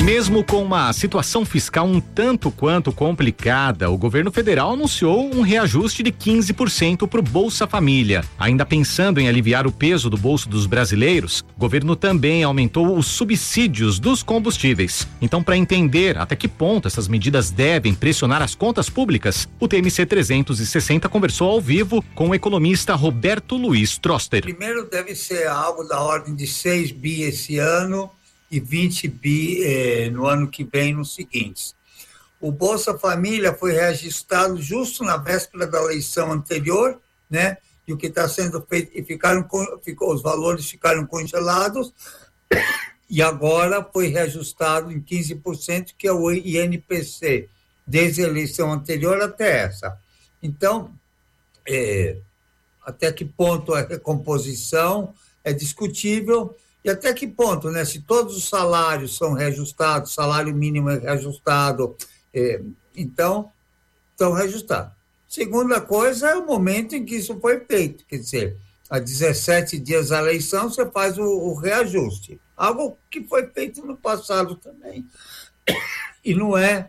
Mesmo com uma situação fiscal um tanto quanto complicada, o governo federal anunciou um reajuste de 15% para o Bolsa Família. Ainda pensando em aliviar o peso do bolso dos brasileiros, o governo também aumentou os subsídios dos combustíveis. Então, para entender até que ponto essas medidas devem pressionar as contas públicas, o TMC 360 conversou ao vivo com o economista Roberto Luiz Troster. Primeiro deve ser algo da ordem de 6 bi esse ano e 20 bi no ano que vem, nos seguintes. O Bolsa Família foi reajustado justo na véspera da eleição anterior, né? E o que está sendo feito, os valores ficaram congelados, e agora foi reajustado em 15%, que é o INPC, desde a eleição anterior até essa. Então, até que ponto a recomposição é discutível, e até que ponto, né? Se todos os salários são reajustados, salário mínimo é reajustado, então, estão reajustados. Segunda coisa é o momento em que isso foi feito, quer dizer, há 17 dias da eleição você faz o reajuste, algo que foi feito no passado também, e não é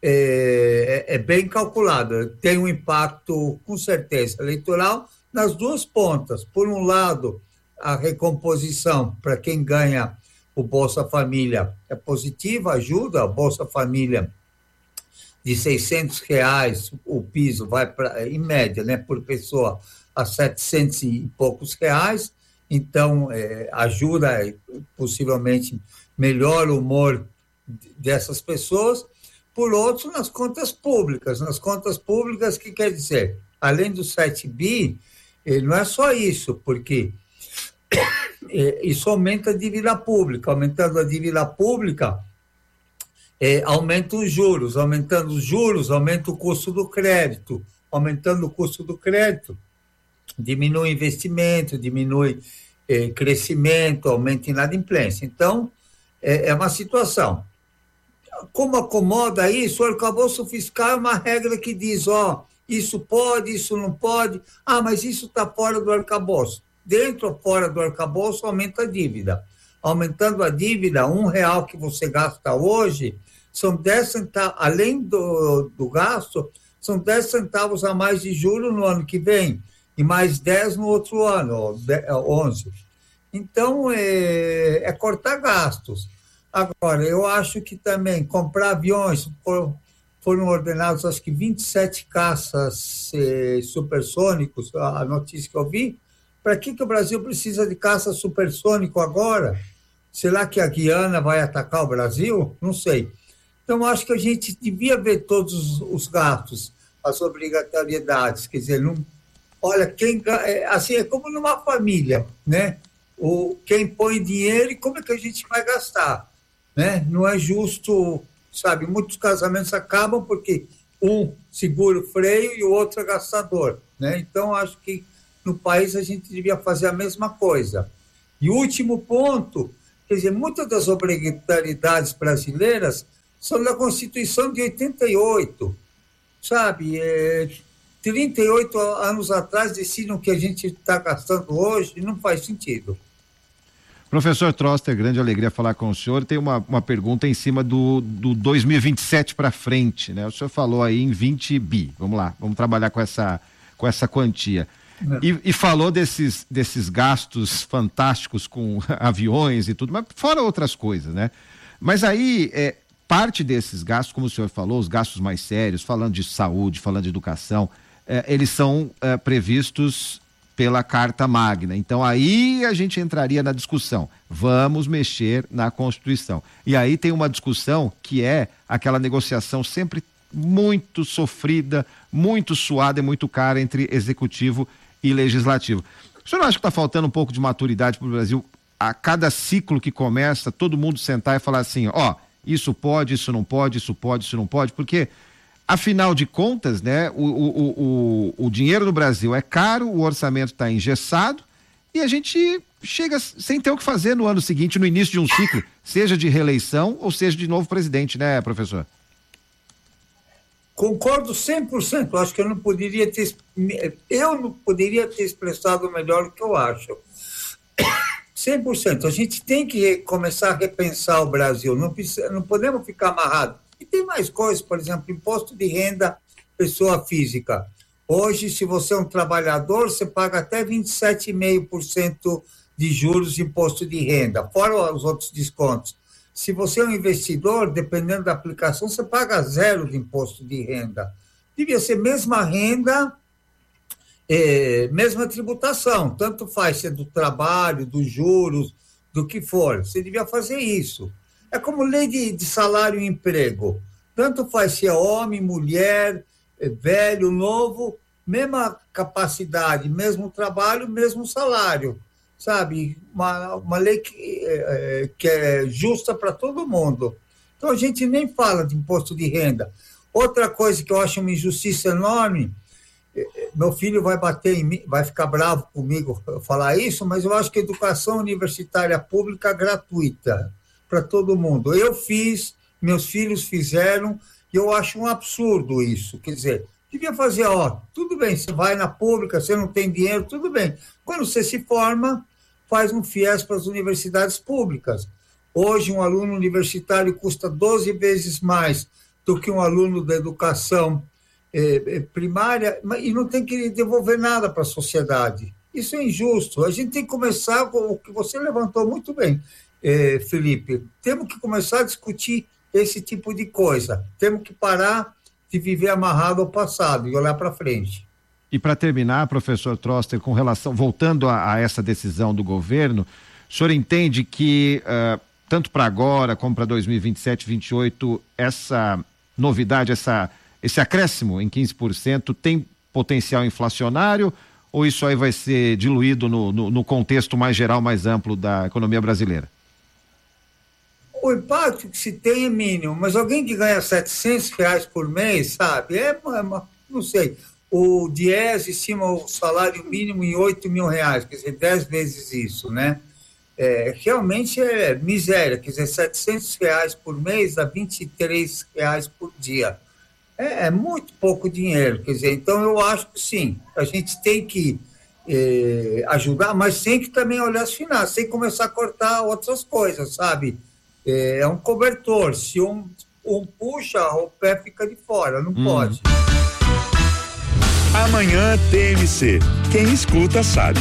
bem calculado, tem um impacto, com certeza, eleitoral nas duas pontas. Por um lado, a recomposição para quem ganha o Bolsa Família é positiva, ajuda. A Bolsa Família de R$600, o piso vai para, em média, né, por pessoa, a 700 e poucos reais, então ajuda, possivelmente melhora o humor dessas pessoas. Por outro, nas contas públicas, que quer dizer, além do 7 bi, não é só isso, porque isso aumenta a dívida pública. Aumentando a dívida pública, aumenta os juros. Aumentando os juros, aumenta o custo do crédito. Aumentando o custo do crédito, diminui investimento, diminui crescimento, aumenta a inadimplência. Então, é uma situação. Como acomoda isso? O arcabouço fiscal é uma regra que diz, isso pode, isso não pode. Mas isso está fora do arcabouço. Dentro ou fora do arcabouço, aumenta a dívida. Aumentando a dívida, R$1 que você gasta hoje, são 10 centavos, além do gasto, são 10 centavos a mais de juros no ano que vem, e mais 10 no outro ano, 11. Então, é cortar gastos. Agora, eu acho que também comprar aviões, foram ordenados, acho que 27 caças supersônicos, a notícia que eu vi. Para que o Brasil precisa de caça supersônico agora? Será que a Guiana vai atacar o Brasil? Não sei. Então, acho que a gente devia ver todos os gastos, as obrigatoriedades. Quer dizer, olha, assim, é como numa família, né? Quem põe dinheiro e como é que a gente vai gastar, né? Não é justo, sabe? Muitos casamentos acabam porque um segura o freio e o outro é gastador, né? Então, acho que no país a gente devia fazer a mesma coisa. E o último ponto, quer dizer, muitas das obrigatoriedades brasileiras são da Constituição de 88, sabe? 38 anos atrás decidem o que a gente está gastando hoje, não faz sentido. Professor Troster, grande alegria falar com o senhor. Tem uma pergunta em cima do 2027 para frente, né? O senhor falou aí em 20 bi, vamos lá, vamos trabalhar com essa quantia. E falou desses gastos fantásticos com aviões e tudo, mas fora outras coisas, né? Mas aí, parte desses gastos, como o senhor falou, os gastos mais sérios, falando de saúde, falando de educação, eles são previstos pela Carta Magna. Então aí a gente entraria na discussão, vamos mexer na Constituição. E aí tem uma discussão que é aquela negociação sempre muito sofrida, muito suada e muito cara entre executivo e legislativo. O senhor não acha que está faltando um pouco de maturidade para o Brasil? A cada ciclo que começa, todo mundo sentar e falar assim, isso pode, isso não pode, isso pode, isso não pode, porque, afinal de contas, né, o dinheiro no Brasil é caro, o orçamento está engessado e a gente chega sem ter o que fazer no ano seguinte, no início de um ciclo, seja de reeleição ou seja de novo presidente, né, professor? Concordo 100%. Acho que eu não poderia ter expressado melhor o que eu acho. 100%. A gente tem que começar a repensar o Brasil, não podemos ficar amarrados. E tem mais coisas, por exemplo, imposto de renda pessoa física. Hoje, se você é um trabalhador, você paga até 27,5% de juros de imposto de renda, fora os outros descontos. Se você é um investidor, dependendo da aplicação, você paga 0 de imposto de renda. Devia ser mesma renda, mesma tributação, tanto faz se é do trabalho, dos juros, do que for. Você devia fazer isso. É como lei de salário e emprego. Tanto faz se é homem, mulher, velho, novo, mesma capacidade, mesmo trabalho, mesmo salário. Sabe? Uma lei que é justa para todo mundo. Então, a gente nem fala de imposto de renda. Outra coisa que eu acho uma injustiça enorme, meu filho vai bater em mim, vai ficar bravo comigo falar isso, mas eu acho que a educação universitária pública é gratuita para todo mundo. Eu fiz, meus filhos fizeram, e eu acho um absurdo isso. Quer dizer, devia fazer, tudo bem, você vai na pública, você não tem dinheiro, tudo bem. Quando você se forma, faz um FIES para as universidades públicas. Hoje, um aluno universitário custa 12 vezes mais do que um aluno da educação primária, e não tem que devolver nada para a sociedade. Isso é injusto. A gente tem que começar com o que você levantou muito bem, Felipe. Temos que começar a discutir esse tipo de coisa. Temos que parar de viver amarrado ao passado e olhar para frente. E para terminar, professor Troster, com relação, voltando a essa decisão do governo, o senhor entende que, tanto para agora como para 2027, 2028, essa novidade, esse acréscimo em 15% tem potencial inflacionário, ou isso aí vai ser diluído no contexto mais geral, mais amplo da economia brasileira? O impacto que se tem é mínimo, mas alguém que ganha R$700 por mês, sabe, não sei. O Diese estima o salário mínimo em R$8 mil, quer dizer, 10 vezes isso, né? Realmente é miséria, quer dizer, R$700 por mês dá R$23 por dia. É muito pouco dinheiro, quer dizer, então eu acho que sim, a gente tem que ajudar, mas tem que também olhar as finanças, tem que começar a cortar outras coisas, sabe? É um cobertor, se um puxa, o pé fica de fora, não pode. Amanhã TMC. Quem escuta sabe.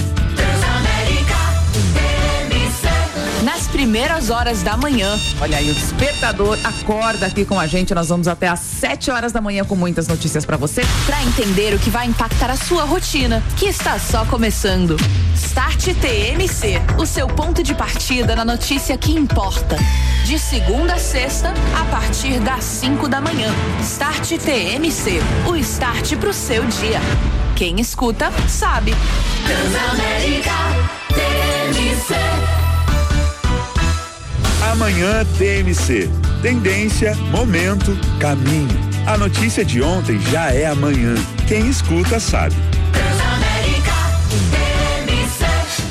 Nas primeiras horas da manhã. Olha aí, o despertador acorda aqui com a gente. Nós vamos até às 7 horas da manhã com muitas notícias pra você, pra entender o que vai impactar a sua rotina, que está só começando. Start TMC, o seu ponto de partida na notícia que importa. De segunda a sexta, a partir das 5 da manhã. Start TMC, o start pro seu dia. Quem escuta, sabe. Transamérica TMC. Amanhã TMC. Tendência, momento, caminho. A notícia de ontem já é amanhã. Quem escuta sabe. Transamérica TMC.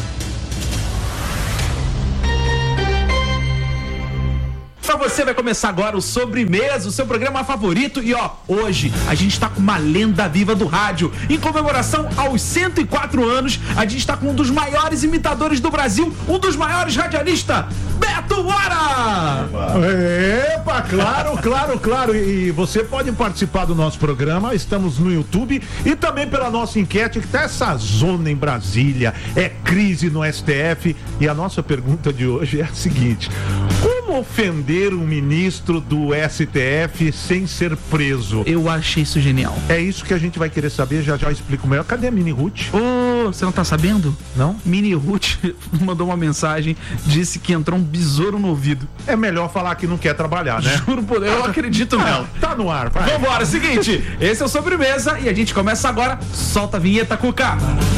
Pra você vai começar agora o Sobremesa, o seu programa favorito. E hoje a gente tá com uma lenda viva do rádio. Em comemoração aos 104 anos, a gente tá com um dos maiores imitadores do Brasil, um dos maiores radialistas, Beto Hora! Epa, claro. E você pode participar do nosso programa. Estamos no YouTube e também pela nossa enquete, que tá essa zona em Brasília. É crise no STF. E a nossa pergunta de hoje é a seguinte: como ofender um ministro do STF sem ser preso? Eu achei isso genial. É isso que a gente vai querer saber, já eu explico melhor. Cadê a Mini Ruth? Você não tá sabendo? Não? Mini Ruth mandou uma mensagem, disse que entrou um besouro no ouvido. É melhor falar que não quer trabalhar, né? Juro por Deus, eu acredito não. Tá no ar, vai. Vambora, seguinte, esse é o Sobremesa e a gente começa agora. Solta a vinheta, Cuca.